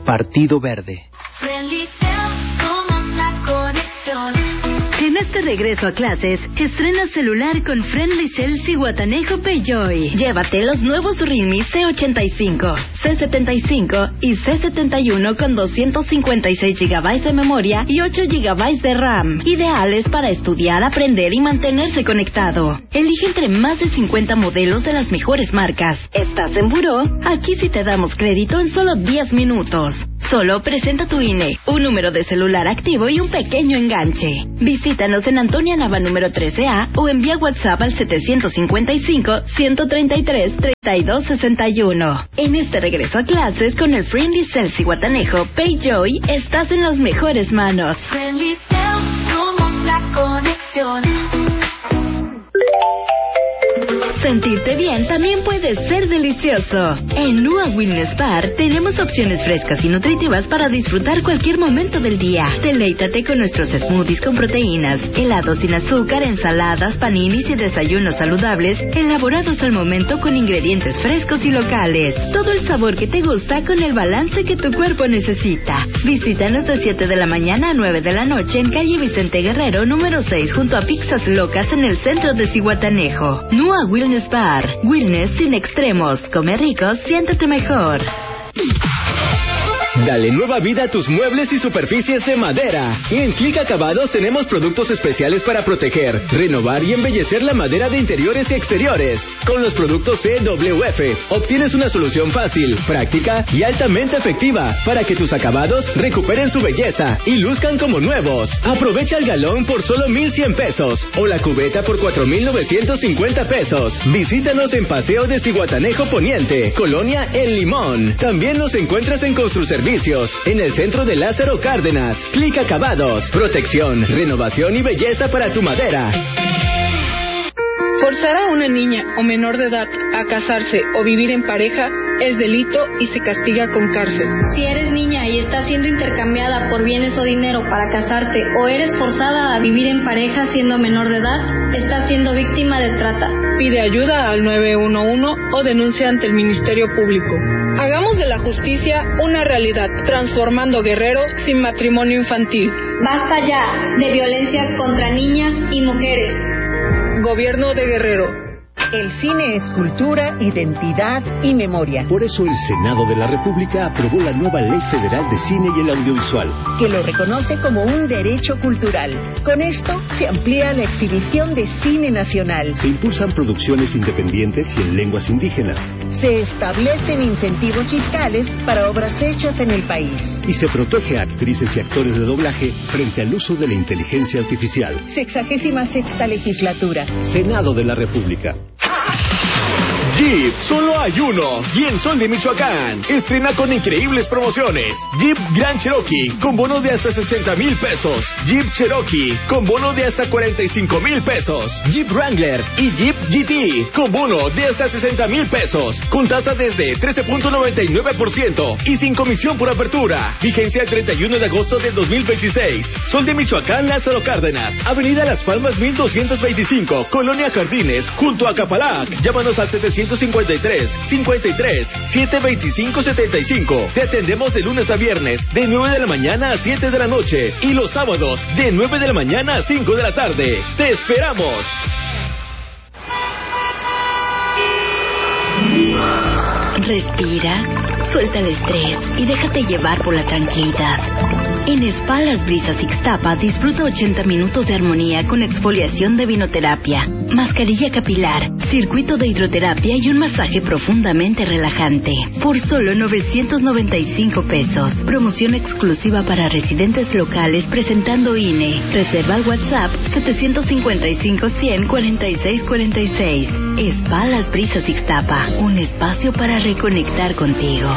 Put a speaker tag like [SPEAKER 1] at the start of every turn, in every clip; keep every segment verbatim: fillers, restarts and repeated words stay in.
[SPEAKER 1] Partido Verde.
[SPEAKER 2] En este regreso a clases, estrena celular con Friendly Cell Zihuatanejo Payjoy. Llévate los nuevos Realme C ochenta y cinco, C setenta y cinco y C setenta y uno con doscientos cincuenta y seis gigabytes de memoria y ocho gigabytes de RAM. Ideales para estudiar, aprender y mantenerse conectado. Elige entre más de cincuenta modelos de las mejores marcas. ¿Estás en buró? Aquí sí te damos crédito en solo diez minutos. Solo presenta tu I N E, un número de celular activo y un pequeño enganche. Visítanos en Antonia Nava número trece A o envía WhatsApp al setecientos cincuenta y cinco, ciento treinta y tres, treinta y dos sesenta y uno. En este regreso a clases con el Friendly Cell Zihuatanejo Payjoy, estás en las mejores manos. Friendly Cell, somos la conexión. Sentirte bien también puede ser delicioso. En Nua Wellness Bar tenemos opciones frescas y nutritivas para disfrutar cualquier momento del día. Deleítate con nuestros smoothies con proteínas, helados sin azúcar, ensaladas, paninis y desayunos saludables elaborados al momento con ingredientes frescos y locales. Todo el sabor que te gusta con el balance que tu cuerpo necesita. Visítanos de siete de la mañana a nueve de la noche en calle Vicente Guerrero número seis junto a Pizzas Locas en el centro de Zihuatanejo. Nua Wellness Bar. Wellness sin extremos. Come rico, siéntete mejor.
[SPEAKER 3] Dale nueva vida a tus muebles y superficies de madera. En Click Acabados tenemos productos especiales para proteger, renovar y embellecer la madera de interiores y exteriores. Con los productos C W F obtienes una solución fácil, práctica y altamente efectiva para que tus acabados recuperen su belleza y luzcan como nuevos. Aprovecha el galón por solo mil cien pesos o la cubeta por cuatro mil novecientos cincuenta pesos. Visítanos en Paseo de Zihuatanejo Poniente, Colonia El Limón. También nos encuentras en Construservicios en el centro de Lázaro Cárdenas. Click Acabados, protección, renovación y belleza para tu madera.
[SPEAKER 4] Forzar a una niña o menor de edad a casarse o vivir en pareja es delito y se castiga con cárcel.
[SPEAKER 5] Si eres niña y estás siendo intercambiada por bienes o dinero para casarte o eres forzada a vivir en pareja siendo menor de edad, estás siendo víctima de trata.
[SPEAKER 4] Pide ayuda al nueve uno uno o denuncia ante el Ministerio Público. Hagamos de la justicia una realidad, transformando Guerrero sin matrimonio infantil.
[SPEAKER 5] Basta ya de violencias contra niñas y mujeres.
[SPEAKER 4] Gobierno de Guerrero.
[SPEAKER 6] El cine es cultura, identidad y memoria.
[SPEAKER 7] Por eso el Senado de la República aprobó la nueva Ley Federal de Cine y el Audiovisual,
[SPEAKER 6] que lo reconoce como un derecho cultural. Con esto se amplía la exhibición de cine nacional.
[SPEAKER 7] Se impulsan producciones independientes y en lenguas indígenas.
[SPEAKER 6] Se establecen incentivos fiscales para obras hechas en el país.
[SPEAKER 7] Y se protege a actrices y actores de doblaje frente al uso de la inteligencia artificial.
[SPEAKER 6] Sexagésima sexta legislatura.
[SPEAKER 7] Senado de la República.
[SPEAKER 3] Jeep, solo hay uno. Y en Sol de Michoacán, estrena con increíbles promociones. Jeep Grand Cherokee, con bono de hasta sesenta mil pesos. Jeep Cherokee, con bono de hasta cuarenta y cinco mil pesos. Jeep Wrangler y Jeep G T, con bono de hasta sesenta mil pesos. Con tasa desde trece punto noventa y nueve por ciento y sin comisión por apertura. Vigencia el treinta y uno de agosto del dos mil veintiséis. Sol de Michoacán, Lázaro Cárdenas, Avenida Las Palmas mil doscientos veinticinco, Colonia Jardines, junto a Capalac. Llámanos al setecientos cincuenta y tres, cincuenta y tres, setecientos veinticinco, setenta y cinco. Te atendemos de lunes a viernes de nueve de la mañana a siete de la noche y los sábados de nueve de la mañana a cinco de la tarde. ¡Te esperamos!
[SPEAKER 2] Respira, suelta el estrés y déjate llevar por la tranquilidad. En Spa Las Brisas Ixtapa disfruta ochenta minutos de armonía con exfoliación de vinoterapia, mascarilla capilar, circuito de hidroterapia y un masaje profundamente relajante. Por solo novecientos noventa y cinco pesos. Promoción exclusiva para residentes locales presentando I N E. Reserva al WhatsApp setecientos cincuenta y cinco, cien, cuarenta y seis cuarenta y seis. Spa Las Brisas Ixtapa, un espacio para reconectar contigo.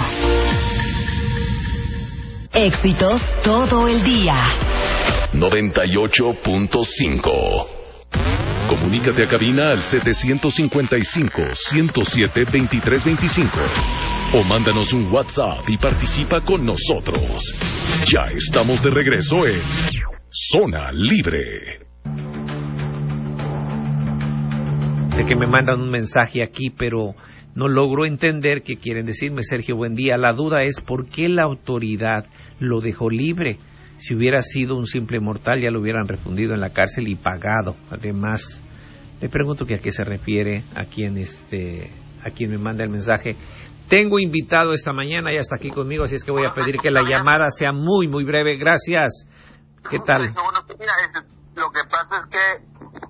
[SPEAKER 8] Éxitos todo el día.
[SPEAKER 9] noventa y ocho punto cinco. Comunícate a cabina al setecientos cincuenta y cinco, ciento siete, veintitrés veinticinco. O mándanos un WhatsApp y participa con nosotros. Ya estamos de regreso en Zona Libre.
[SPEAKER 10] De que me mandan un mensaje aquí, pero
[SPEAKER 1] no logro entender qué quieren decirme. Sergio, buen día. La duda es por qué la autoridad lo dejó libre. Si hubiera sido un simple mortal, ya lo hubieran refundido en la cárcel y pagado. Además, le pregunto que a qué se refiere a quien este, a quien me manda el mensaje. Tengo invitado esta mañana, ya está aquí conmigo, así es que voy a pedir que la llamada sea muy, muy breve. Gracias. ¿Qué tal?
[SPEAKER 10] Bueno, mira, lo que pasa es que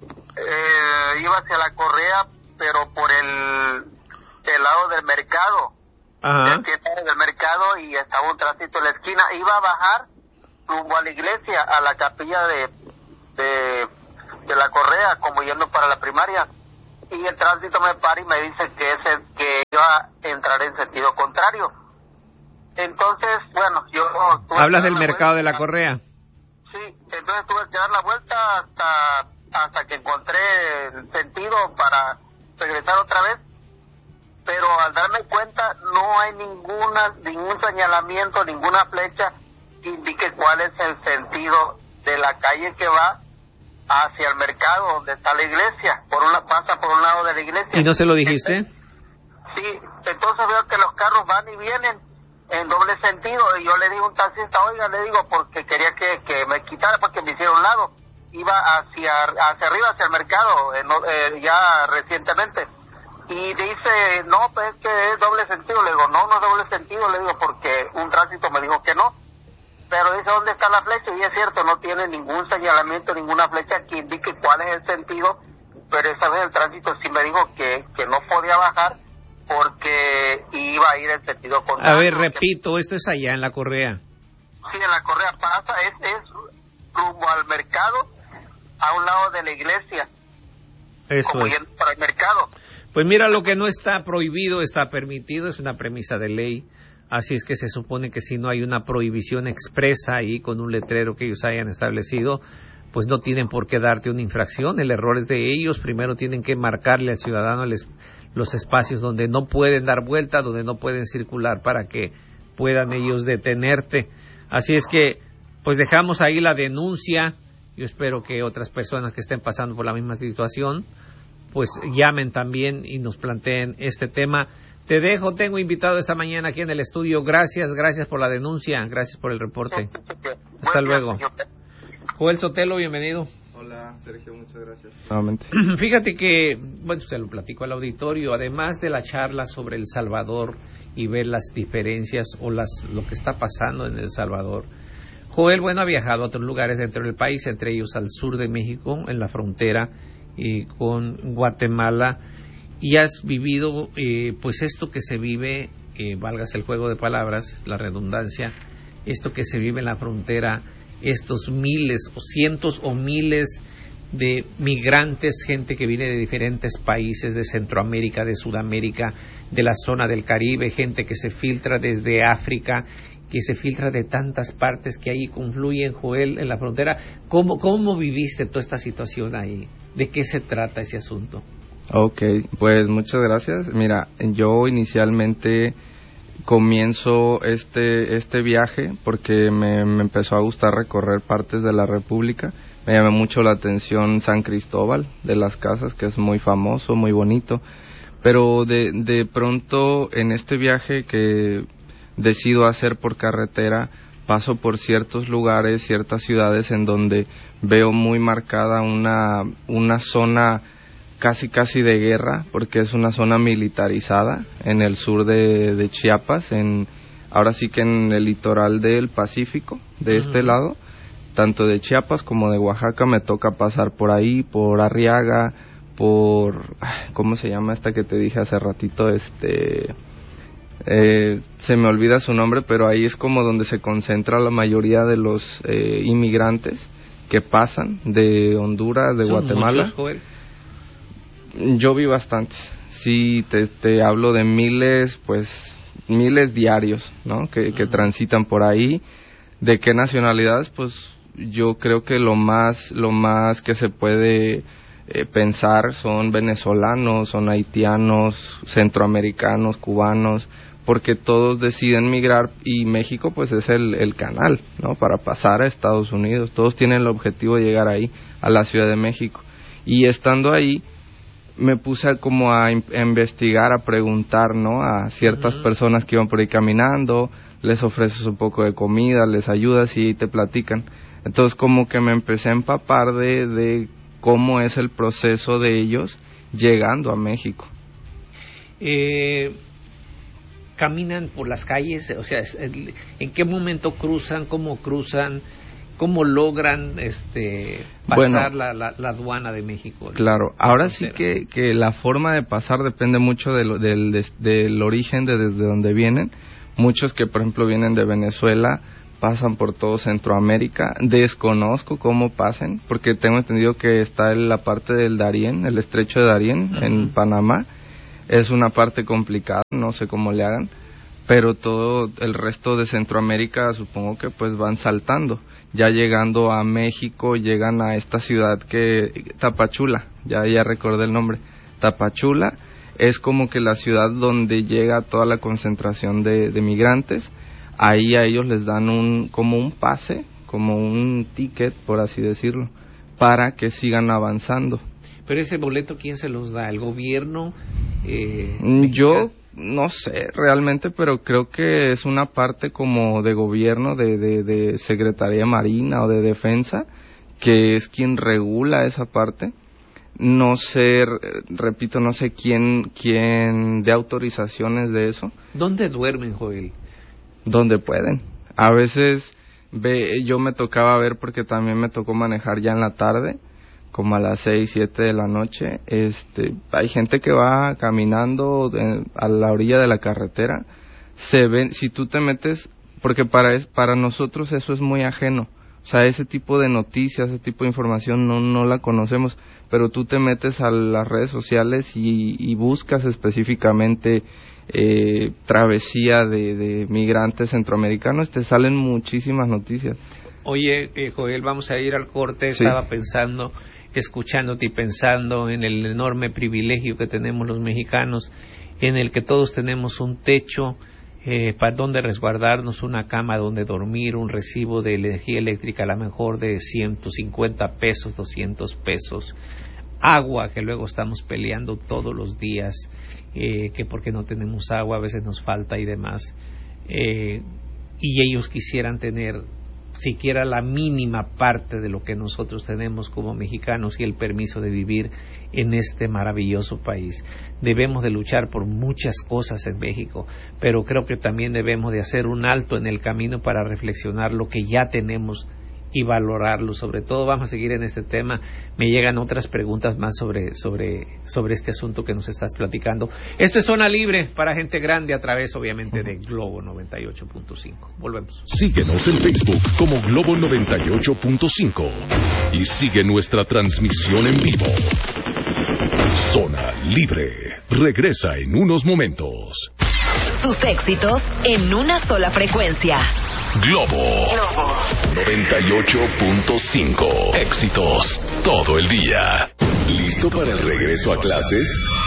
[SPEAKER 10] eh, iba hacia la Correa, pero por el, el lado del mercado.
[SPEAKER 1] Ajá.
[SPEAKER 10] El del mercado y estaba un tránsito en la esquina. Iba a bajar rumbo a la iglesia, a la capilla de, de, de la Correa, como yendo para la primaria. Y el tránsito me para y me dice que ese, que iba a entrar en sentido contrario. Entonces, bueno, yo...
[SPEAKER 1] ¿Hablas del mercado de la Correa?
[SPEAKER 10] Sí, entonces tuve que dar la vuelta hasta hasta que encontré el sentido para regresar otra vez. Pero al darme cuenta no hay ninguna ningún señalamiento, ninguna flecha que indique cuál es el sentido de la calle que va hacia el mercado donde está la iglesia. Por una pasa por un lado de la iglesia.
[SPEAKER 1] ¿Y no se lo dijiste?
[SPEAKER 10] Sí, entonces veo que los carros van y vienen en doble sentido y yo le digo a un taxista, oiga, le digo, porque quería que, que me quitara porque me hiciera un lado. Iba hacia hacia arriba, hacia el mercado, eh, no, eh, ya recientemente. Y dice, no, pues es que es doble sentido. Le digo, no, no es doble sentido, le digo, porque un tránsito me dijo que no. Pero dice, ¿dónde está la flecha? Y es cierto, no tiene ningún señalamiento, ninguna flecha que indique cuál es el sentido. Pero esa vez el tránsito sí me dijo que, que no podía bajar porque iba a ir en sentido contrario.
[SPEAKER 1] A ver, repito, esto es allá en la Correa.
[SPEAKER 10] Sí, en la Correa pasa, es, es rumbo al mercado, a un lado de la iglesia.
[SPEAKER 1] Eso
[SPEAKER 10] como
[SPEAKER 1] es.
[SPEAKER 10] yendo para el mercado.
[SPEAKER 1] Pues mira, lo que no está prohibido está permitido, es una premisa de ley. Así es que se supone que si no hay una prohibición expresa ahí con un letrero que ellos hayan establecido, pues no tienen por qué darte una infracción. El error es de ellos. Primero tienen que marcarle al ciudadano les, los espacios donde no pueden dar vuelta, donde no pueden circular para que puedan ellos detenerte. Así es que, pues dejamos ahí la denuncia. Yo espero que otras personas que estén pasando por la misma situación, pues llamen también y nos planteen este tema. Te dejo, tengo invitado esta mañana aquí en el estudio. Gracias, gracias por la denuncia, gracias por el reporte. Hasta luego. Joel Sotelo, bienvenido.
[SPEAKER 11] Hola, Sergio, muchas gracias. Nuevamente.
[SPEAKER 1] Fíjate que, bueno, se lo platico al auditorio, además de la charla sobre El Salvador y ver las diferencias o las lo que está pasando en El Salvador, Joel, bueno, ha viajado a otros lugares dentro del país, entre ellos al sur de México, en la frontera y con Guatemala, y has vivido eh, pues esto que se vive, eh, válgase el juego de palabras, la redundancia, esto que se vive en la frontera, estos miles o cientos o miles de migrantes, gente que viene de diferentes países de Centroamérica, de Sudamérica, de la zona del Caribe, gente que se filtra desde África, que se filtra de tantas partes que ahí confluyen, Joel, en la frontera. ¿Cómo, cómo viviste toda esta situación ahí? ¿De qué se trata ese asunto?
[SPEAKER 11] Ok, pues muchas gracias. Mira, yo inicialmente comienzo este este viaje porque me, me empezó a gustar recorrer partes de la República. Me llamó mucho la atención San Cristóbal de las Casas, que es muy famoso, muy bonito. Pero de, de pronto en este viaje que decido hacer por carretera, paso por ciertos lugares, ciertas ciudades en donde veo muy marcada una, una zona casi casi de guerra, porque es una zona militarizada en el sur de, de Chiapas, en ahora sí que en el litoral del Pacífico, de uh-huh. este lado, tanto de Chiapas como de Oaxaca. Me toca pasar por ahí, por Arriaga, por, ¿cómo se llama esta que te dije hace ratito? Este, eh, se me olvida su nombre, pero ahí es como donde se concentra la mayoría de los eh, inmigrantes que pasan de Honduras, de
[SPEAKER 1] ¿Son
[SPEAKER 11] Guatemala.
[SPEAKER 1] muchos, Joel?
[SPEAKER 11] Yo vi bastantes, sí, te, te hablo de miles, pues miles diarios, ¿no? Que, que transitan por ahí. ¿De qué nacionalidades? Pues yo creo que lo más, lo más que se puede eh, pensar son venezolanos, son haitianos, centroamericanos, cubanos, porque todos deciden migrar y México pues es el, el canal, ¿no? Para pasar a Estados Unidos. Todos tienen el objetivo de llegar ahí, a la Ciudad de México. Y estando ahí, me puse a como a, in- a investigar, a preguntar, ¿no? A ciertas uh-huh. personas que iban por ahí caminando, les ofreces un poco de comida, les ayudas y te platican. Entonces como que me empecé a empapar de, de cómo es el proceso de ellos llegando a México.
[SPEAKER 1] Eh, caminan por las calles, o sea, ¿en qué momento cruzan? ¿Cómo cruzan? ¿Cómo logran este pasar bueno, la, la, la aduana de México?
[SPEAKER 11] Claro, ahora sí que, que la forma de pasar depende mucho de lo, del, de, del origen de desde donde vienen. Muchos que, por ejemplo, vienen de Venezuela, pasan por todo Centroamérica. Desconozco cómo pasen, porque tengo entendido que está en la parte del Darién, el estrecho de Darién, uh-huh. en Panamá. Es una parte complicada, no sé cómo le hagan, pero todo el resto de Centroamérica supongo que pues van saltando. Ya llegando a México, llegan a esta ciudad que Tapachula, ya ya recordé el nombre, Tapachula, es como que la ciudad donde llega toda la concentración de, de migrantes. Ahí a ellos les dan un como un pase, como un ticket, por así decirlo, para que sigan avanzando.
[SPEAKER 1] Pero ese boleto, ¿quién se los da? ¿El gobierno? Eh,
[SPEAKER 11] Yo no sé realmente, pero creo que es una parte como de gobierno, de, de, de Secretaría Marina o de Defensa, que es quien regula esa parte. No sé, repito, no sé quién, quién dé autorizaciones de eso.
[SPEAKER 1] ¿Dónde duermen, Joel?
[SPEAKER 11] Donde pueden. A veces ve, yo me tocaba ver, porque también me tocó manejar ya en la tarde, como a las seis, siete de la noche. Este, hay gente que va caminando en, a la orilla de la carretera. Se ven, si tú te metes, porque para es, para nosotros eso es muy ajeno. O sea, ese tipo de noticias, ese tipo de información no no la conocemos, pero tú te metes a las redes sociales y, y buscas específicamente eh, travesía de, de migrantes centroamericanos, te salen muchísimas noticias.
[SPEAKER 1] Oye, eh, Joel, vamos a ir al corte.
[SPEAKER 11] Sí.
[SPEAKER 1] Estaba pensando, escuchándote y pensando en el enorme privilegio que tenemos los mexicanos, en el que todos tenemos un techo eh, para donde resguardarnos, una cama donde dormir, un recibo de energía eléctrica a lo mejor de ciento cincuenta pesos, doscientos pesos, agua que luego estamos peleando todos los días, eh, que porque no tenemos agua a veces nos falta y demás, eh, y ellos quisieran tener siquiera la mínima parte de lo que nosotros tenemos como mexicanos y el permiso de vivir en este maravilloso país. Debemos de luchar por muchas cosas en México, pero creo que también debemos de hacer un alto en el camino para reflexionar lo que ya tenemos y valorarlo. Sobre todo vamos a seguir en este tema. Me llegan otras preguntas más sobre sobre sobre este asunto que nos estás platicando. Esto es Zona Libre para gente grande a través, obviamente, de Globo noventa y ocho punto cinco. Volvemos.
[SPEAKER 9] Síguenos en Facebook como Globo noventa y ocho punto cinco y sigue nuestra transmisión en vivo. Zona Libre regresa en unos momentos.
[SPEAKER 8] Tus éxitos en una sola frecuencia.
[SPEAKER 9] Globo noventa y ocho punto cinco. Éxitos todo el día.
[SPEAKER 3] ¿Listo para el regreso a clases?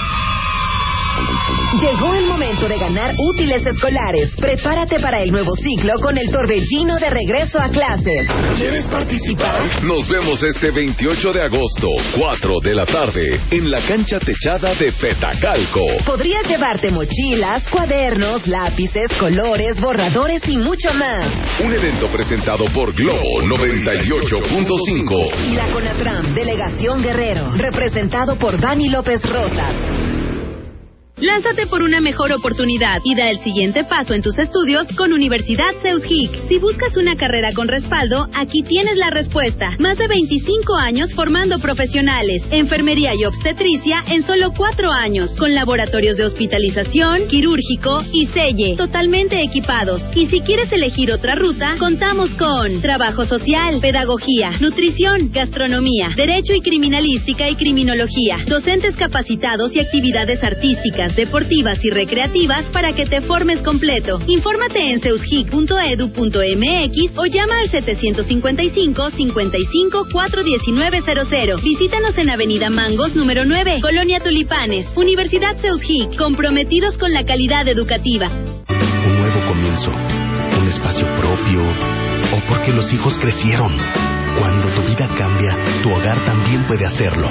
[SPEAKER 8] Llegó el momento de ganar útiles escolares. Prepárate para el nuevo ciclo con el torbellino de regreso a clases.
[SPEAKER 3] ¿Quieres participar? Nos vemos este veintiocho de agosto, cuatro de la tarde, en la cancha techada de Petacalco.
[SPEAKER 8] Podrías llevarte mochilas, cuadernos, lápices, colores, borradores y mucho más.
[SPEAKER 3] Un evento presentado por Globo noventa y ocho punto cinco.
[SPEAKER 8] Y la CONATRAM, Delegación Guerrero, representado por Dani López Rosas.
[SPEAKER 12] Lánzate por una mejor oportunidad y da el siguiente paso en tus estudios con Universidad Seusgic. Si buscas una carrera con respaldo, aquí tienes la respuesta. Más de veinticinco años formando profesionales. Enfermería y obstetricia en solo cuatro años. Con laboratorios de hospitalización, quirúrgico y selle. Totalmente equipados. Y si quieres elegir otra ruta, contamos con trabajo social, pedagogía, nutrición, gastronomía, derecho y criminalística y criminología. Docentes capacitados y actividades artísticas, deportivas y recreativas para que te formes completo. Infórmate en seusgic punto edu punto m x o llama al setecientos cincuenta y cinco, cincuenta y cinco, cuatrocientos diecinueve cero cero. Visítanos en Avenida Mangos número nueve, Colonia Tulipanes. Universidad Seusgic, comprometidos con la calidad educativa.
[SPEAKER 13] Un nuevo comienzo, un espacio propio, o porque los hijos crecieron. Cuando tu vida cambia, tu hogar también puede hacerlo.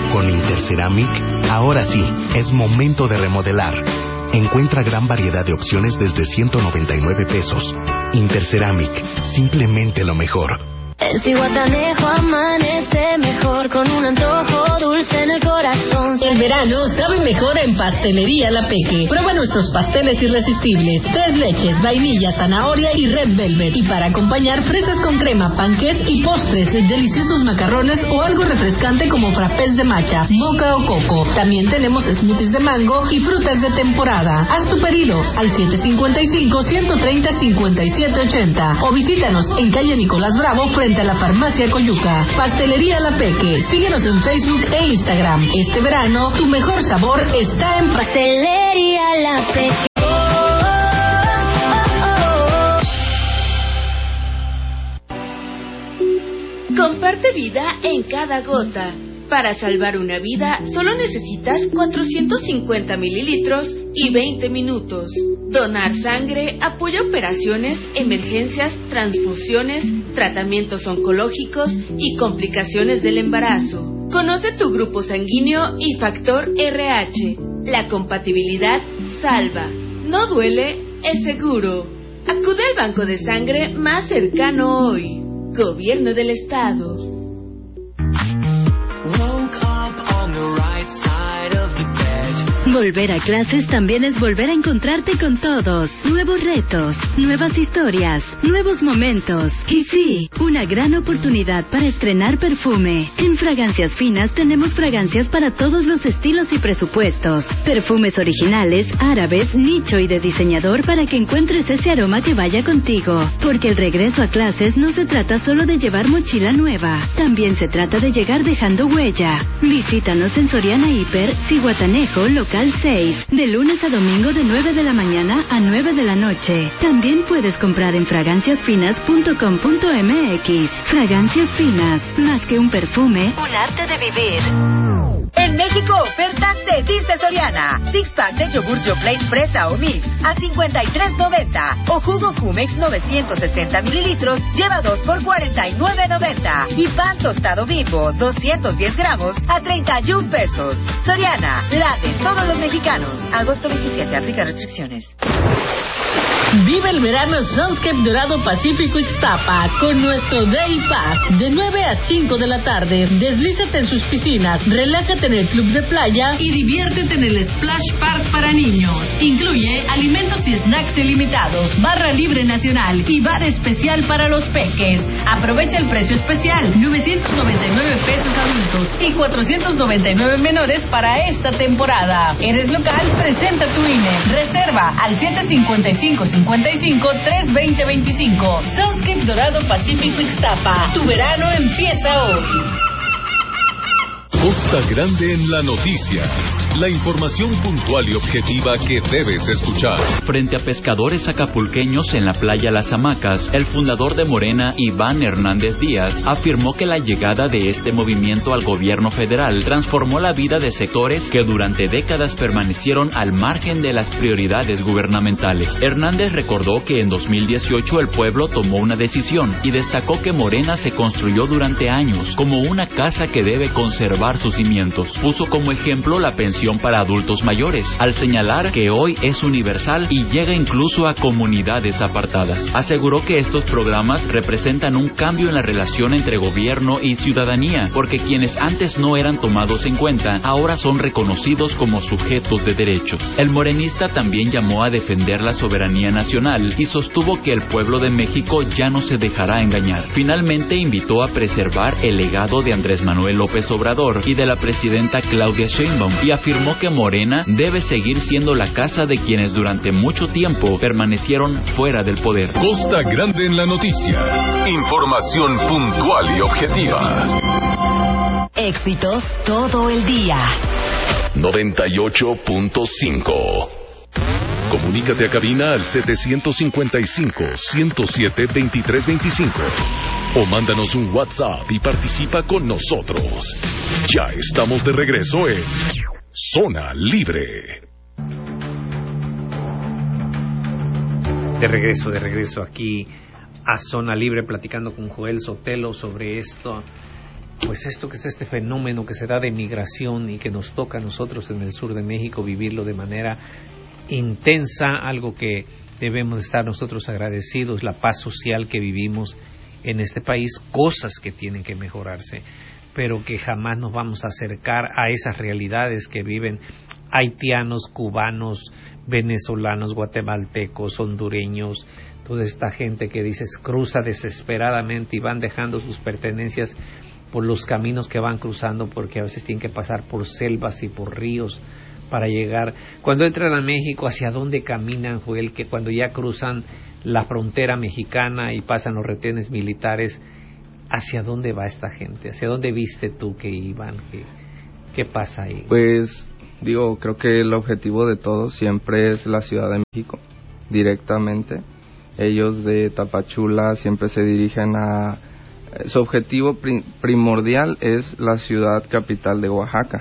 [SPEAKER 13] Con Interceramic, ahora sí, es momento de remodelar. Encuentra gran variedad de opciones desde ciento noventa y nueve pesos. Interceramic, simplemente lo mejor.
[SPEAKER 14] El Cihuatanejo amanece mejor con un antojo dulce en el corazón.
[SPEAKER 15] El verano sabe mejor en Pastelería La Peque. Prueba nuestros pasteles irresistibles, tres leches, vainilla, zanahoria y red velvet. Y para acompañar, fresas con crema, panqués y postres, deliciosos macarrones o algo refrescante como frappés de matcha, moca o coco. También tenemos smoothies de mango y frutas de temporada. Haz tu pedido al siete cinco cinco, uno tres cero, cinco siete ocho cero o visítanos en calle Nicolás Bravo frente a la farmacia Coyuca. Pastelería La Peque. Síguenos en Facebook e Instagram. Este verano, tu mejor sabor está en
[SPEAKER 14] Pastelería La Peque.
[SPEAKER 16] Comparte vida en cada gota. Para salvar una vida, solo necesitas cuatrocientos cincuenta mililitros y veinte minutos. Donar sangre apoya operaciones, emergencias, transfusiones, tratamientos oncológicos y complicaciones del embarazo. Conoce tu grupo sanguíneo y factor R H. La compatibilidad salva. No duele, es seguro. Acude al banco de sangre más cercano hoy. Gobierno del Estado.
[SPEAKER 2] Volver a clases también es volver a encontrarte con todos. Nuevos retos, nuevas historias, nuevos momentos. Y sí, una gran oportunidad para estrenar perfume. En Fragancias Finas tenemos fragancias para todos los estilos y presupuestos. Perfumes originales, árabes, nicho y de diseñador para que encuentres ese aroma que vaya contigo. Porque el regreso a clases no se trata solo de llevar mochila nueva. También se trata de llegar dejando huella. Visítanos en Soriana Hiper, Cihuatanejo, local seis, de lunes a domingo de nueve de la mañana a nueve de la noche. También puedes comprar en fragancias finas punto com punto m x. Fragancias Finas, más que un perfume, un arte de vivir.
[SPEAKER 17] En México, ofertas de Dice Soriana. Six pack de yogur Yoplait Fresa o Mix a cincuenta y tres noventa. O jugo Cumex novecientos sesenta mililitros lleva dos por cuarenta y nueve noventa. Y pan tostado Bimbo doscientos diez gramos a treinta y un pesos. Soriana, la de todos los mexicanos. Agosto veintisiete, aplica restricciones.
[SPEAKER 15] Vive el verano Sunscape Dorado Pacífico Ixtapa con nuestro Day Pass de nueve a cinco de la tarde. Deslízate en sus piscinas, relájate en el club de playa y diviértete en el Splash Park para niños. Incluye alimentos y snacks ilimitados, barra libre nacional y bar especial para los peques. Aprovecha el precio especial, novecientos noventa y nueve pesos adultos y cuatrocientos noventa y nueve menores para esta temporada. ¿Eres local? Presenta tu I N E. Reserva al siete cinco cinco, cincuenta y cinco, tres veinte veinticinco. Sunscape Dorado Pacífico Ixtapa. Tu verano empieza hoy.
[SPEAKER 9] Costa Grande en la noticia. La información puntual y objetiva que debes escuchar.
[SPEAKER 18] Frente a pescadores acapulqueños en la playa Las Hamacas, el fundador de Morena, Iván Hernández Díaz, afirmó que la llegada de este movimiento al gobierno federal transformó la vida de sectores que durante décadas permanecieron al margen de las prioridades gubernamentales. Hernández recordó que en dos mil dieciocho el pueblo tomó una decisión y destacó que Morena se construyó durante años como una casa que debe conservar sus cimientos. Puso como ejemplo la pensión para adultos mayores, al señalar que hoy es universal y llega incluso a comunidades apartadas. Aseguró que estos programas representan un cambio en la relación entre gobierno y ciudadanía, porque quienes antes no eran tomados en cuenta, ahora son reconocidos como sujetos de derechos. El morenista también llamó a defender la soberanía nacional y sostuvo que el pueblo de México ya no se dejará engañar. Finalmente invitó a preservar el legado de Andrés Manuel López Obrador y de la presidenta Claudia Sheinbaum y afirmó que Morena debe seguir siendo la casa de quienes durante mucho tiempo permanecieron fuera del poder.
[SPEAKER 9] Costa Grande en la noticia. Información puntual y objetiva.
[SPEAKER 8] Éxitos todo el día.
[SPEAKER 9] noventa y ocho punto cinco. Comunícate a cabina al setecientos cincuenta y cinco, ciento siete, veintitrés veinticinco. O mándanos un WhatsApp y participa con nosotros. Ya estamos de regreso en Zona Libre.
[SPEAKER 1] De regreso, de regreso aquí a Zona Libre, platicando con Joel Sotelo sobre esto. pues esto que es este fenómeno que se da de migración y que nos toca a nosotros en el sur de México vivirlo de manera intensa, algo que debemos estar nosotros agradecidos, la paz social que vivimos en este país, cosas que tienen que mejorarse, pero que jamás nos vamos a acercar a esas realidades que viven haitianos, cubanos, venezolanos, guatemaltecos, hondureños, toda esta gente que dices cruza desesperadamente y van dejando sus pertenencias por los caminos que van cruzando, porque a veces tienen que pasar por selvas y por ríos para llegar. Cuando entran a México, ¿hacia dónde caminan, Joel? Que cuando ya cruzan la frontera mexicana y pasan los retenes militares, ¿hacia dónde va esta gente? ¿Hacia dónde viste tú que iban? ¿Qué, qué pasa ahí?
[SPEAKER 11] Pues, digo, creo que el objetivo de todos siempre es la Ciudad de México, directamente. Ellos de Tapachula siempre se dirigen a... Su objetivo pri- primordial es la ciudad capital de Oaxaca.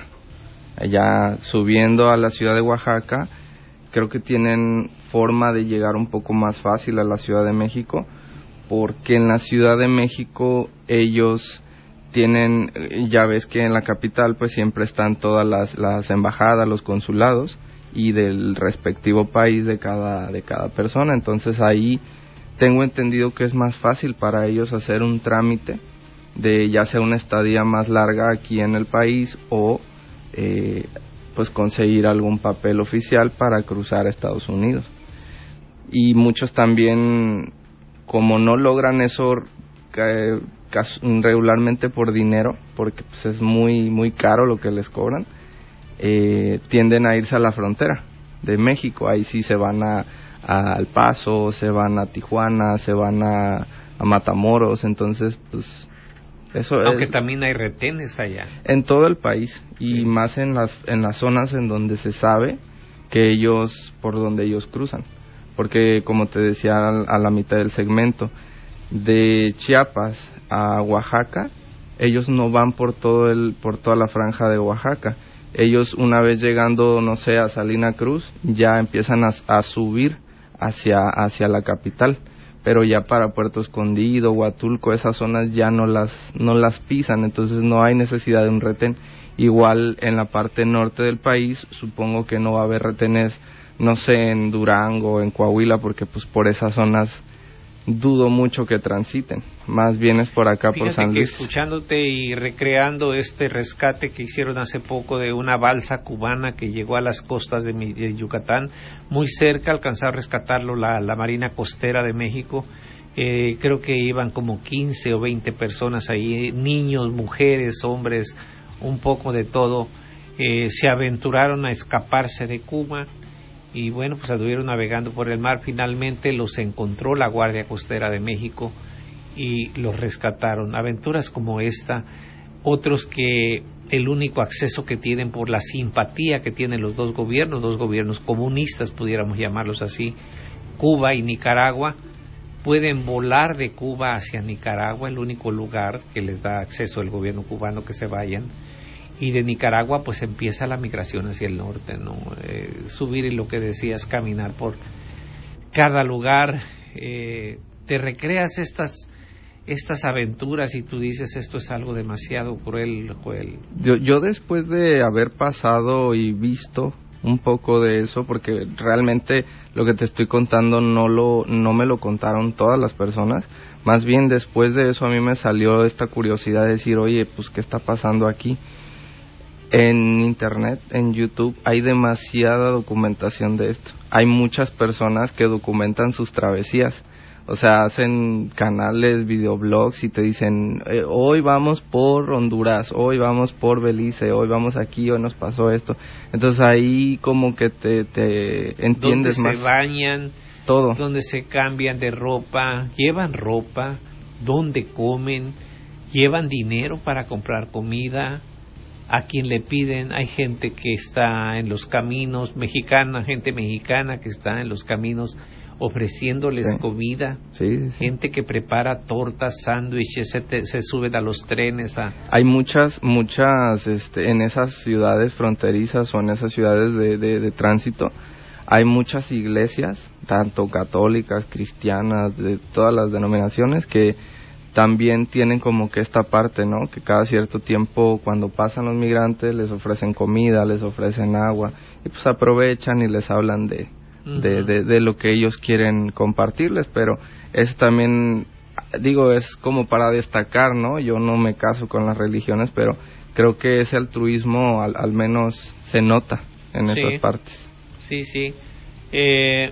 [SPEAKER 11] Ya subiendo a la ciudad de Oaxaca, creo que tienen forma de llegar un poco más fácil a la Ciudad de México, porque en la Ciudad de México ellos tienen, ya ves que en la capital pues siempre están todas las, las embajadas, los consulados y del respectivo país de cada, de cada persona. Entonces ahí tengo entendido que es más fácil para ellos hacer un trámite de ya sea una estadía más larga aquí en el país o eh, pues conseguir algún papel oficial para cruzar a Estados Unidos. Y muchos también, como no logran eso eh, regularmente por dinero, porque pues es muy muy caro lo que les cobran, eh, tienden a irse a la frontera de México. Ahí sí se van a, a El Paso, se van a Tijuana, se van a, a Matamoros. Entonces pues eso
[SPEAKER 1] aunque
[SPEAKER 11] es,
[SPEAKER 1] también hay retenes allá
[SPEAKER 11] en todo el país y sí, más en las en las zonas en donde se sabe que ellos, por donde ellos cruzan, porque como te decía a la mitad del segmento, de Chiapas a Oaxaca, ellos no van por todo el por toda la franja de Oaxaca. Ellos, una vez llegando, no sé, a Salina Cruz, ya empiezan a, a subir hacia hacia la capital, pero ya para Puerto Escondido, Huatulco, esas zonas ya no las no las pisan, entonces no hay necesidad de un retén. Igual en la parte norte del país, supongo que no va a haber retenes, no sé, en Durango, en Coahuila, porque pues por esas zonas dudo mucho que transiten. Más bien es por acá. Fíjate por San Luis.
[SPEAKER 1] Que escuchándote y recreando este rescate que hicieron hace poco de una balsa cubana que llegó a las costas de, de Yucatán, muy cerca, alcanzó a rescatarlo la, la Marina Costera de México. Eh, creo que iban como quince o veinte personas ahí, niños, mujeres, hombres, un poco de todo. Eh, se aventuraron a escaparse de Cuba y bueno, pues anduvieron navegando por el mar. Finalmente los encontró la Guardia Costera de México y los rescataron. Aventuras como esta, otros que el único acceso que tienen por la simpatía que tienen los dos gobiernos, dos gobiernos comunistas, pudiéramos llamarlos así, Cuba y Nicaragua, pueden volar de Cuba hacia Nicaragua, el único lugar que les da acceso el gobierno cubano que se vayan. Y de Nicaragua pues empieza la migración hacia el norte, ¿no? Eh, subir y lo que decías, caminar por cada lugar, eh, te recreas estas estas aventuras y tú dices esto es algo demasiado cruel, Joel.
[SPEAKER 11] Yo, yo después de haber pasado y visto un poco de eso, porque realmente lo que te estoy contando no lo no me lo contaron todas las personas, más bien después de eso a mí me salió esta curiosidad de decir, oye, pues ¿qué está pasando aquí? En internet, en YouTube, hay demasiada documentación de esto. Hay muchas personas que documentan sus travesías. O sea, hacen canales, videoblogs y te dicen, eh, hoy vamos por Honduras, hoy vamos por Belice, hoy vamos aquí, hoy nos pasó esto. Entonces ahí como que te, te entiendes
[SPEAKER 1] donde
[SPEAKER 11] más.
[SPEAKER 1] Se bañan,
[SPEAKER 11] todo.
[SPEAKER 1] Donde se cambian de ropa, llevan ropa, donde comen, llevan dinero para comprar comida. A quien le piden, hay gente que está en los caminos, mexicana, gente mexicana que está en los caminos ofreciéndoles sí. comida,
[SPEAKER 11] sí, sí.
[SPEAKER 1] gente que prepara tortas, sándwiches, se, te, se suben a los trenes. A...
[SPEAKER 11] Hay muchas, muchas, este, en esas ciudades fronterizas o en esas ciudades de, de, de tránsito, hay muchas iglesias, tanto católicas, cristianas, de todas las denominaciones, que también tienen como que esta parte, ¿no? Que cada cierto tiempo cuando pasan los migrantes les ofrecen comida, les ofrecen agua y pues aprovechan y les hablan de, uh-huh. de, de, de lo que ellos quieren compartirles, pero es también, digo, es como para destacar, ¿no? Yo no me caso con las religiones, pero creo que ese altruismo al, al menos se nota en sí. esas partes.
[SPEAKER 1] Sí, sí. Eh,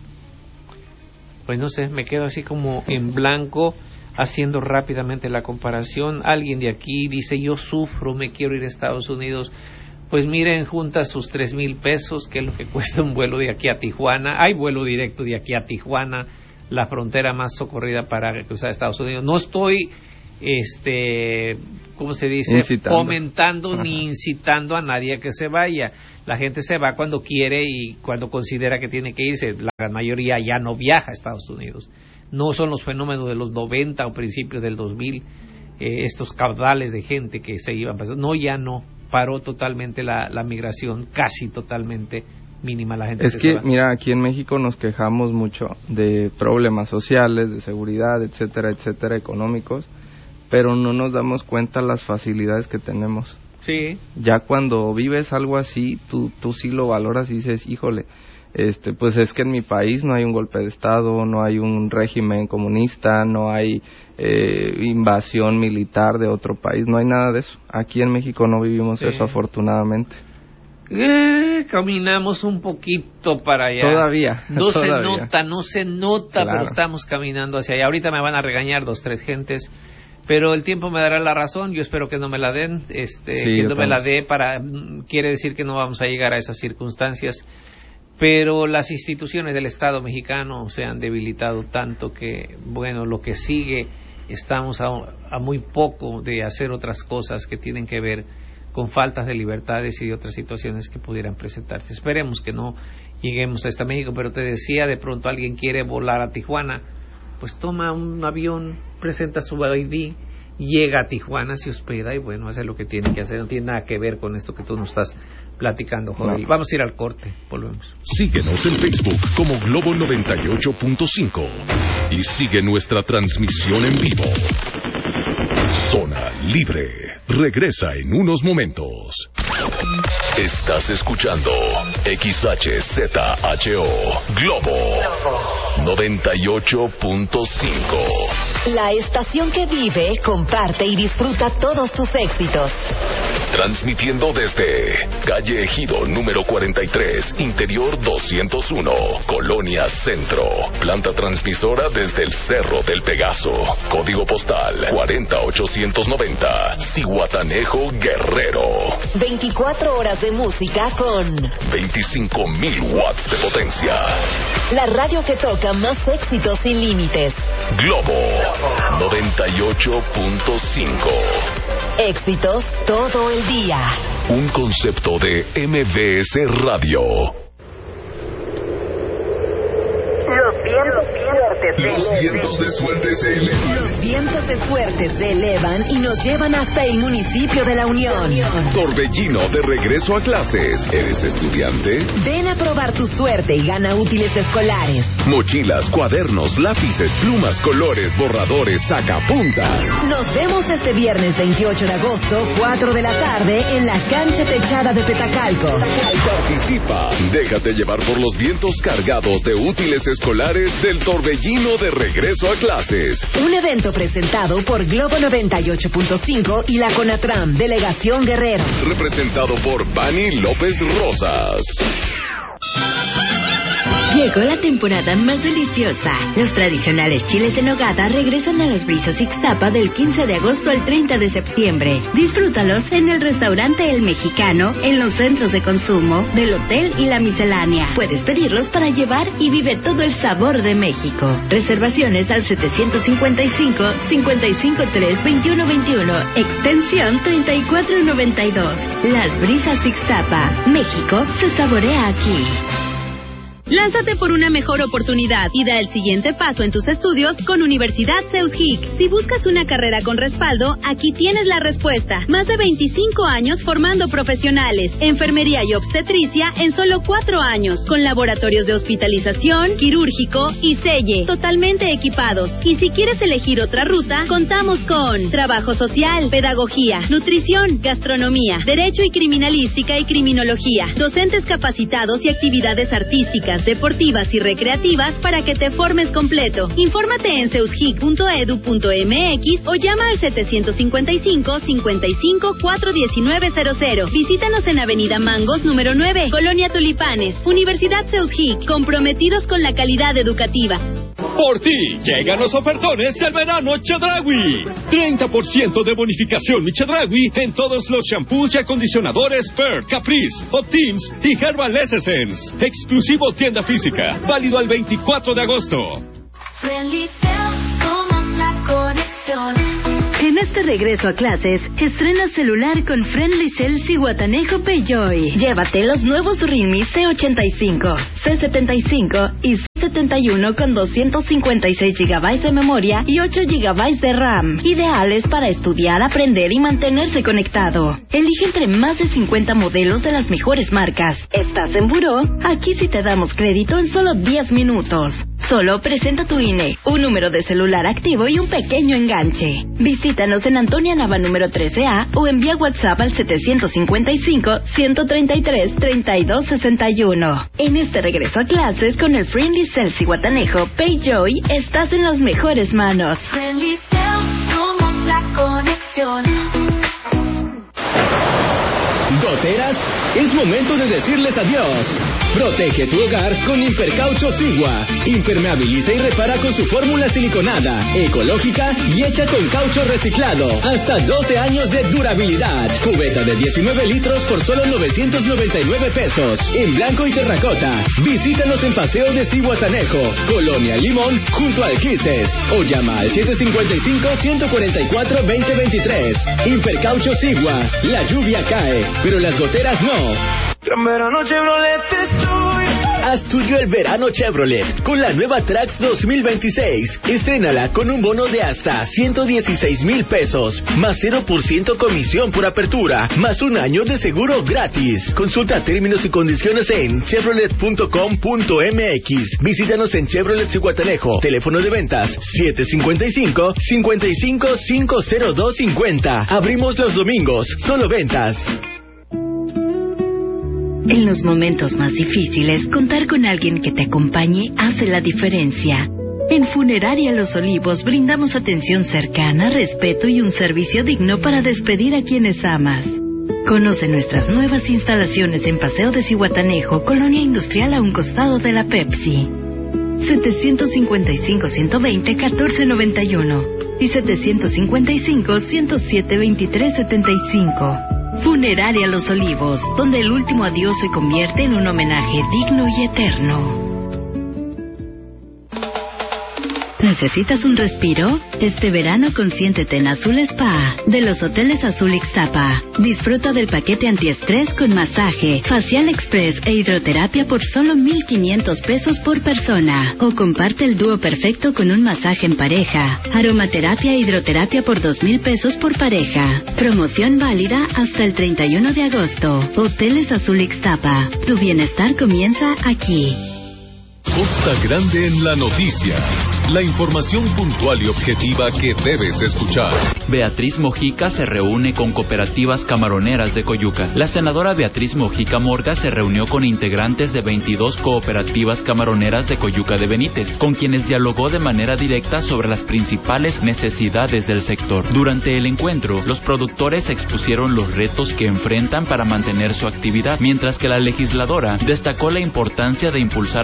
[SPEAKER 1] pues no sé, me quedo así como en blanco haciendo rápidamente la comparación. Alguien de aquí dice, yo sufro, me quiero ir a Estados Unidos. Pues miren, junta sus tres mil pesos, que es lo que cuesta un vuelo de aquí a Tijuana. Hay vuelo directo de aquí a Tijuana, la frontera más socorrida para cruzar Estados Unidos. No estoy, este, ¿cómo se dice?
[SPEAKER 11] Incitando.
[SPEAKER 1] Fomentando Ajá. ni incitando a nadie a que se vaya. La gente se va cuando quiere y cuando considera que tiene que irse. La gran mayoría ya no viaja a Estados Unidos. No son los fenómenos de los noventa o principios del dos mil, eh, estos caudales de gente que se iban pasando. No, ya no. Paró totalmente la, la migración, casi totalmente mínima la gente.
[SPEAKER 11] Es que, mira, aquí en México nos quejamos mucho de problemas sociales, de seguridad, etcétera, etcétera, económicos, pero no nos damos cuenta las facilidades que tenemos.
[SPEAKER 1] Sí.
[SPEAKER 11] Ya cuando vives algo así, tú, tú sí lo valoras y dices, híjole, este, pues es que en mi país no hay un golpe de estado, no hay un régimen comunista, no hay eh, invasión militar de otro país, no hay nada de eso. Aquí en México no vivimos sí. eso, afortunadamente.
[SPEAKER 1] Eh, caminamos un poquito para allá.
[SPEAKER 11] Todavía.
[SPEAKER 1] No
[SPEAKER 11] todavía.
[SPEAKER 1] se nota, no se nota, claro. Pero estamos caminando hacia allá. Ahorita me van a regañar dos, tres gentes, pero el tiempo me dará la razón. Yo espero que no me la den, este,
[SPEAKER 11] sí,
[SPEAKER 1] que no me la dé para, quiere decir que no vamos a llegar a esas circunstancias. Pero las instituciones del Estado mexicano se han debilitado tanto que, bueno, lo que sigue, estamos a, a muy poco de hacer otras cosas que tienen que ver con faltas de libertades y de otras situaciones que pudieran presentarse. Esperemos que no lleguemos hasta México, pero te decía, de pronto alguien quiere volar a Tijuana, pues toma un avión, presenta su I D, llega a Tijuana, se hospeda y bueno, hace lo que tiene que hacer. No tiene nada que ver con esto que tú nos estás platicando, Joel. No. Vamos a ir al corte, volvemos.
[SPEAKER 9] Síguenos en Facebook como Globo noventa y ocho punto cinco y sigue nuestra transmisión en vivo. Zona Libre regresa en unos momentos. Estás escuchando X H Z H O Globo noventa y ocho punto cinco.
[SPEAKER 8] La estación que vive, comparte y disfruta todos tus éxitos.
[SPEAKER 9] Transmitiendo desde calle Ejido número cuarenta y tres, interior doscientos uno, Colonia Centro. Planta transmisora desde el Cerro del Pegaso. Código postal cuarenta ochocientos noventa, Zihuatanejo, Guerrero.
[SPEAKER 8] veinticuatro horas de música con
[SPEAKER 9] veinticinco mil watts de potencia.
[SPEAKER 8] La radio que toca más éxitos sin límites.
[SPEAKER 9] Globo noventa y ocho punto cinco.
[SPEAKER 8] Éxitos todo el día.
[SPEAKER 9] Un concepto de M V S Radio.
[SPEAKER 8] Los vientos fuertes se
[SPEAKER 9] Los vientos de suerte se elevan.
[SPEAKER 8] Los vientos de suerte se elevan y nos llevan hasta el municipio de La Unión.
[SPEAKER 9] Torbellino de regreso a clases. ¿Eres estudiante?
[SPEAKER 8] Ven a probar tu suerte y gana útiles escolares.
[SPEAKER 9] Mochilas, cuadernos, lápices, plumas, colores, borradores, sacapuntas.
[SPEAKER 8] Nos vemos este viernes veintiocho de agosto, cuatro de la tarde, en la cancha techada de Petacalco.
[SPEAKER 9] Participa. Déjate llevar por los vientos cargados de útiles escolares del Torbellino de regreso a clases.
[SPEAKER 8] Un evento presentado por Globo noventa y ocho punto cinco y la CONATRAM, Delegación Guerrero.
[SPEAKER 9] Representado por Bani López Rosas.
[SPEAKER 2] Llegó la temporada más deliciosa. Los tradicionales chiles en nogada regresan a Las Brisas Ixtapa del quince de agosto al treinta de septiembre. Disfrútalos en el restaurante El Mexicano, en los centros de consumo, del hotel y la miscelánea. Puedes pedirlos para llevar y vive todo el sabor de México. Reservaciones al setecientos cincuenta y cinco, cincuenta y cinco tres, veintiuno veintiuno, extensión treinta y cuatro noventa y dos. Las Brisas Ixtapa. México se saborea aquí.
[SPEAKER 12] Lánzate por una mejor oportunidad y da el siguiente paso en tus estudios con Universidad Seushic. Si buscas una carrera con respaldo, aquí tienes la respuesta. Más de veinticinco años formando profesionales. Enfermería y obstetricia en solo cuatro años. Con laboratorios de hospitalización, quirúrgico y selle. Totalmente equipados. Y si quieres elegir otra ruta, contamos con trabajo social, pedagogía, nutrición, gastronomía, derecho y criminalística y criminología. Docentes capacitados y actividades artísticas, deportivas y recreativas para que te formes completo. Infórmate en seushic punto edu punto mx o llama al setecientos cincuenta y cinco, cincuenta y cinco, cuatrocientos diecinueve cero cero. Visítanos en Avenida Mangos número nueve, Colonia Tulipanes. Universidad Seushic, comprometidos con la calidad educativa.
[SPEAKER 3] Por ti, llegan los ofertones del verano Chedraui. treinta por ciento de bonificación mi Chedraui en todos los shampoos y acondicionadores Pearl, Caprice, Optims y Herbal Essence. Exclusivo tienda física, válido al veinticuatro de agosto.
[SPEAKER 2] Friendly Cell, somos la conexión. En este regreso a clases, estrena celular con Friendly Cell Zihuatanejo Payjoy. Llévate los nuevos Realme C ochenta y cinco, C setenta y cinco y C setenta y uno con doscientos cincuenta y seis gigabytes de memoria y ocho gigabytes de RAM. Ideales para estudiar, aprender y mantenerse conectado. Elige entre más de cincuenta modelos de las mejores marcas. ¿Estás en buró? Aquí sí te damos crédito en solo diez minutos. Solo presenta tu I N E, un número de celular activo y un pequeño enganche. Visítanos en Antonia Nava número trece A o envía WhatsApp al setecientos cincuenta y cinco, ciento treinta y tres, treinta y dos sesenta y uno. En este regreso a clases con el Friendly Cell Zihuatanejo Payjoy, estás en las mejores manos.
[SPEAKER 14] Friendly Cell, somos la conexión.
[SPEAKER 3] Goteras, es momento de decirles adiós. Protege tu hogar con Impercaucho Sigua. Impermeabiliza y repara con su fórmula siliconada, ecológica y hecha con caucho reciclado. Hasta doce años de durabilidad. Cubeta de diecinueve litros por solo novecientos noventa y nueve pesos. En blanco y terracota. Visítanos en Paseo de Zihuatanejo, Colonia Limón, junto al Quises. O llama al siete cinco cinco, uno cuatro cuatro, dos cero dos tres. Impercaucho Sigua. La lluvia cae, pero las goteras no.
[SPEAKER 19] Gran verano Chevrolet estoy.
[SPEAKER 3] Haz tuyo el verano Chevrolet con la nueva Trax dos mil veintiséis. Estrénala con un bono de hasta ciento dieciséis mil pesos, más cero por ciento comisión por apertura, más un año de seguro gratis. Consulta términos y condiciones en chevrolet punto com punto m x. Visítanos en Chevrolet Zihuatanejo. Teléfono de ventas siete cinco cinco, cinco cinco, cinco cero dos cinco cero. Abrimos los domingos. Solo ventas.
[SPEAKER 2] En los momentos más difíciles, contar con alguien que te acompañe hace la diferencia. En Funeraria Los Olivos brindamos atención cercana, respeto y un servicio digno para despedir a quienes amas. Conoce nuestras nuevas instalaciones en Paseo de Zihuatanejo, Colonia Industrial a un costado de la Pepsi. setecientos cincuenta y cinco, ciento veinte, catorce noventa y uno y setecientos cincuenta y cinco, ciento siete, veintitrés setenta y cinco. Funeraria Los Olivos, donde el último adiós se convierte en un homenaje digno y eterno. ¿Necesitas un respiro? Este verano consiéntete en Azul Spa, de los Hoteles Azul Ixtapa. Disfruta del paquete antiestrés con masaje, facial express e hidroterapia por solo mil quinientos pesos por persona. O comparte el dúo perfecto con un masaje en pareja, aromaterapia e hidroterapia por dos mil pesos por pareja. Promoción válida hasta el treinta y uno de agosto. Hoteles Azul Ixtapa. Tu bienestar comienza aquí.
[SPEAKER 9] Costa Grande en la noticia. La información puntual y objetiva que debes escuchar.
[SPEAKER 18] Beatriz Mojica se reúne con cooperativas camaroneras de Coyuca. La senadora Beatriz Mojica Morga se reunió con integrantes de veintidós cooperativas camaroneras de Coyuca de Benítez, con quienes dialogó de manera directa sobre las principales necesidades del sector. Durante el encuentro, los productores expusieron los retos que enfrentan para mantener su actividad, mientras que la legisladora destacó la importancia de impulsar acciones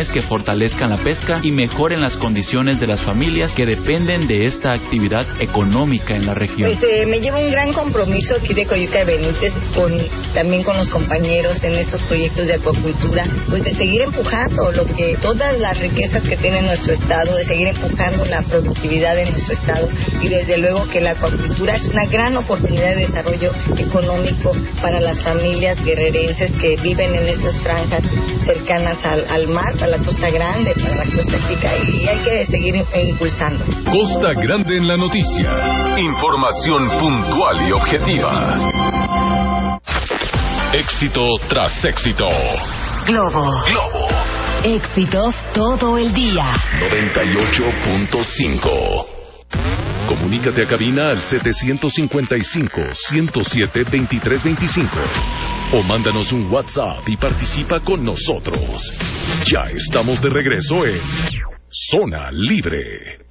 [SPEAKER 18] acciones que fortalezcan la pesca y mejoren las condiciones de las familias que dependen de esta actividad económica en la región.
[SPEAKER 20] Pues eh, me llevo un gran compromiso aquí de Coyuca de Benítez, con, también con los compañeros en estos proyectos de acuacultura, pues de seguir empujando lo que todas las riquezas que tiene nuestro estado, de seguir empujando la productividad de nuestro estado, y desde luego que la acuacultura es una gran oportunidad de desarrollo económico para las familias guerrerenses que viven en estas franjas cercanas al, al mar, para la Costa Grande, para la Costa Chica, y hay que seguir impulsando.
[SPEAKER 9] Costa Grande en la noticia. Información puntual y objetiva. Éxito tras éxito.
[SPEAKER 8] Globo.
[SPEAKER 9] Globo.
[SPEAKER 8] Éxitos todo el día.
[SPEAKER 9] noventa y ocho punto cinco. Comunícate a cabina al setecientos cincuenta y cinco, ciento siete, veintitrés veinticinco. O mándanos un WhatsApp y participa con nosotros. Ya estamos de regreso en Zona Libre.